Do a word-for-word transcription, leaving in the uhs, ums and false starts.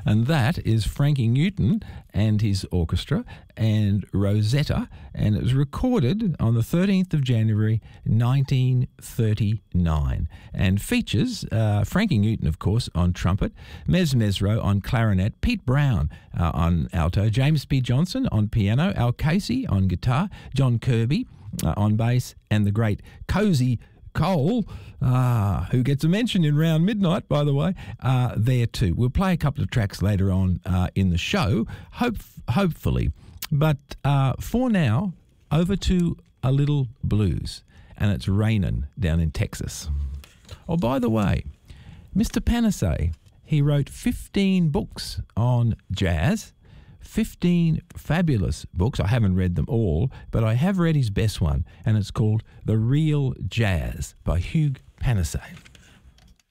and that is Frankie Newton and his orchestra and Rosetta, and it was recorded on the thirteenth of January nineteen thirty-nine, and features uh, Frankie Newton, of course, on trumpet, Mez Mesro on clarinet, Pete Brown uh, on alto, James P. Johnson on piano, Al Casey on guitar, John Kirby uh, on bass, and the great Cozy Cole, uh, who gets a mention in Round Midnight, by the way, uh, there too. We'll play a couple of tracks later on uh, in the show, hope, hopefully. But uh, for now, over to a little blues, and it's raining down in Texas. Oh, by the way, Mister Panacea, he wrote fifteen books on jazz, fifteen fabulous books. I haven't read them all, but I have read his best one, and it's called The Real Jazz by Hugh Panacea.